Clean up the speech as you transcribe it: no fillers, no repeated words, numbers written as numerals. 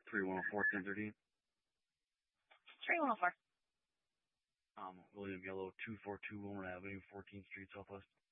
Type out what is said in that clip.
3104 1013. 3104. William Yellow, 242 Wilmer Avenue, 14th Street Southwest.